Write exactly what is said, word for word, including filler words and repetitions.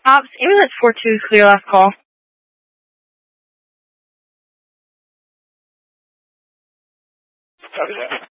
Ops, ambulance four two, clear last call. Copy that.